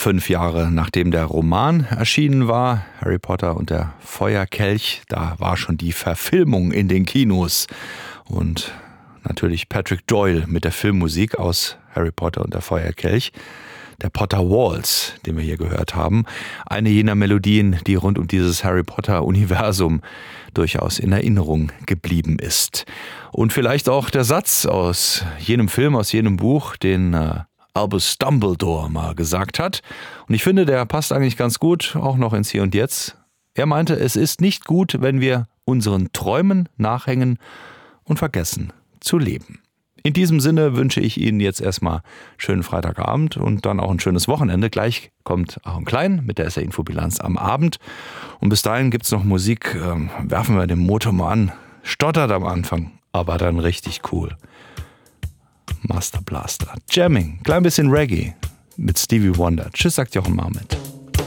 5 Jahre nachdem der Roman erschienen war, Harry Potter und der Feuerkelch, da war schon die Verfilmung in den Kinos. Und natürlich Patrick Doyle mit der Filmmusik aus Harry Potter und der Feuerkelch. Der Potter Waltz, den wir hier gehört haben. Eine jener Melodien, die rund um dieses Harry Potter-Universum durchaus in Erinnerung geblieben ist. Und vielleicht auch der Satz aus jenem Film, aus jenem Buch, den Albus Dumbledore mal gesagt hat. Und ich finde, der passt eigentlich ganz gut, auch noch ins Hier und Jetzt. Er meinte, es ist nicht gut, wenn wir unseren Träumen nachhängen und vergessen zu leben. In diesem Sinne wünsche ich Ihnen jetzt erstmal schönen Freitagabend und dann auch ein schönes Wochenende. Gleich kommt Aaron Klein mit der SR-Infobilanz am Abend. Und bis dahin gibt es noch Musik. Werfen wir den Motor mal an. Stottert am Anfang, aber dann richtig cool. Master Blaster. Jamming. Klein bisschen Reggae mit Stevie Wonder. Tschüss, sagt Jochen Marmit.